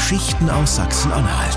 Geschichten aus Sachsen-Anhalt.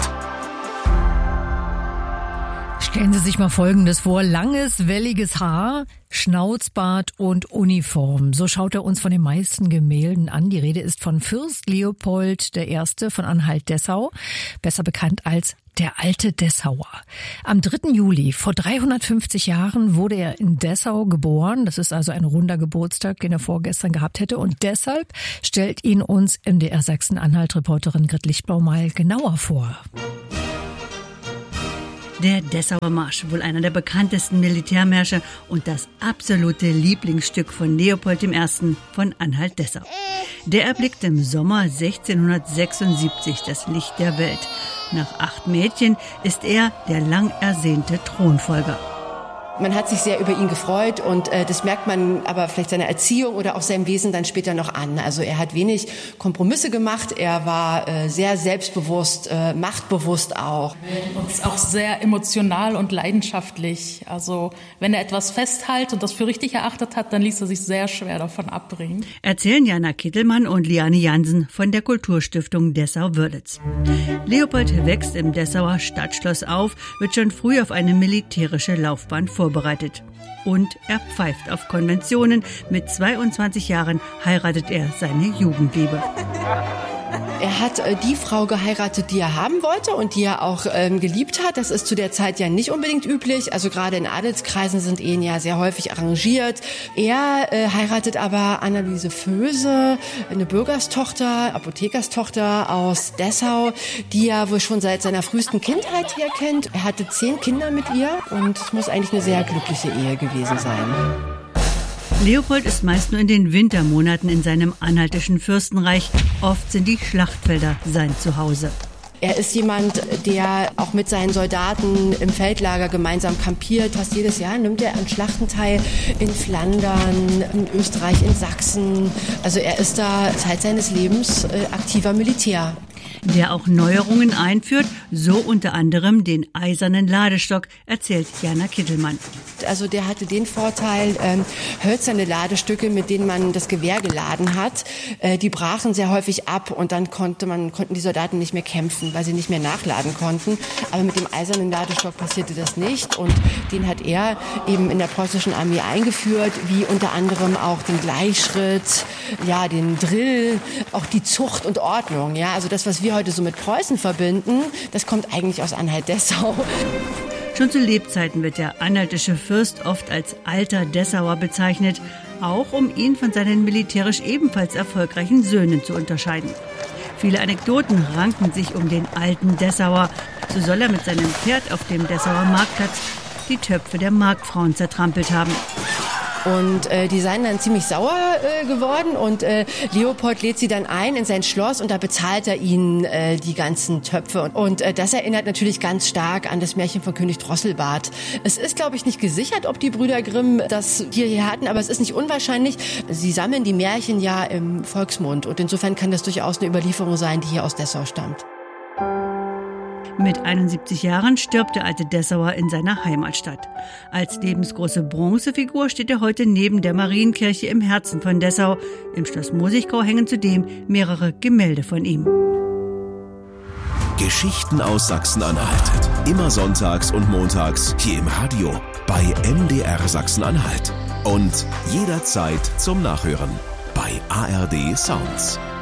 Stellen Sie sich mal Folgendes vor. Langes, welliges Haar, Schnauzbart und Uniform. So schaut er uns von den meisten Gemälden an. Die Rede ist von Fürst Leopold I. von Anhalt-Dessau, besser bekannt als der alte Dessauer. Am 3. Juli vor 350 Jahren wurde er in Dessau geboren. Das ist also ein runder Geburtstag, den er vorgestern gehabt hätte. Und deshalb stellt ihn uns MDR Sachsen-Anhalt-Reporterin Grit Lichtblau mal genauer vor. Der Dessauer Marsch, wohl einer der bekanntesten Militärmärsche und das absolute Lieblingsstück von Leopold I. von Anhalt-Dessau. Der erblickt im Sommer 1676 das Licht der Welt. Nach 8 Mädchen ist er der lang ersehnte Thronfolger. Man hat sich sehr über ihn gefreut und das merkt man aber vielleicht seiner Erziehung oder auch seinem Wesen dann später noch an. Also er hat wenig Kompromisse gemacht, er war sehr selbstbewusst, machtbewusst auch. Und ist auch sehr emotional und leidenschaftlich. Also wenn er etwas festhält und das für richtig erachtet hat, dann ließ er sich sehr schwer davon abbringen. Erzählen Jana Kittelmann und Liane Jansen von der Kulturstiftung Dessau-Wörlitz. Leopold wächst im Dessauer Stadtschloss auf, wird schon früh auf eine militärische Laufbahn vorbereitet. Und er pfeift auf Konventionen. Mit 22 Jahren heiratet er seine Jugendliebe. Er hat die Frau geheiratet, die er haben wollte und die er auch geliebt hat. Das ist zu der Zeit ja nicht unbedingt üblich. Also gerade in Adelskreisen sind Ehen ja sehr häufig arrangiert. Er heiratet aber Anneliese Vöse, eine Bürgerstochter, Apothekerstochter aus Dessau, die er wohl schon seit seiner frühesten Kindheit her kennt. Er hatte 10 Kinder mit ihr und es muss eigentlich eine sehr glückliche Ehe gewesen sein. Leopold ist meist nur in den Wintermonaten in seinem anhaltischen Fürstenreich. Oft sind die Schlachtfelder sein Zuhause. Er ist jemand, der auch mit seinen Soldaten im Feldlager gemeinsam kampiert. Fast jedes Jahr nimmt er an Schlachten teil in Flandern, in Österreich, in Sachsen. Also er ist da Zeit seines Lebens aktiver Militär. Der auch Neuerungen einführt, so unter anderem den eisernen Ladestock, erzählt Jana Kittelmann. Also der hatte den Vorteil, hölzerne Ladestücke, mit denen man das Gewehr geladen hat, die brachen sehr häufig ab und dann konnten die Soldaten nicht mehr kämpfen, weil sie nicht mehr nachladen konnten. Aber mit dem eisernen Ladestock passierte das nicht und den hat er eben in der preußischen Armee eingeführt, wie unter anderem auch den Gleichschritt, ja, den Drill, auch die Zucht und Ordnung, ja, also das, was wir heute so mit Preußen verbinden, das kommt eigentlich aus Anhalt-Dessau. Schon zu Lebzeiten wird der anhaltische Fürst oft als alter Dessauer bezeichnet, auch um ihn von seinen militärisch ebenfalls erfolgreichen Söhnen zu unterscheiden. Viele Anekdoten ranken sich um den alten Dessauer. So soll er mit seinem Pferd auf dem Dessauer Marktplatz die Töpfe der Marktfrauen zertrampelt haben. Und die seien dann ziemlich sauer geworden und Leopold lädt sie dann ein in sein Schloss und da bezahlt er ihnen die ganzen Töpfe. Und das erinnert natürlich ganz stark an das Märchen von König Drosselbart. Es ist, glaube ich, nicht gesichert, ob die Brüder Grimm das hier hatten, aber es ist nicht unwahrscheinlich. Sie sammeln die Märchen ja im Volksmund und insofern kann das durchaus eine Überlieferung sein, die hier aus Dessau stammt. Mit 71 Jahren stirbt der alte Dessauer in seiner Heimatstadt. Als lebensgroße Bronzefigur steht er heute neben der Marienkirche im Herzen von Dessau. Im Schloss Mosigkau hängen zudem mehrere Gemälde von ihm. Geschichten aus Sachsen-Anhalt. Immer sonntags und montags hier im Radio bei MDR Sachsen-Anhalt. Und jederzeit zum Nachhören bei ARD Sounds.